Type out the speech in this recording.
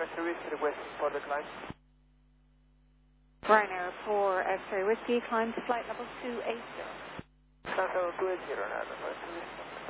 X-ray Whiskey, request for the climb. Ryanair 4 X-ray Whiskey, climb to flight level 280. Flight level 280, Ryanair,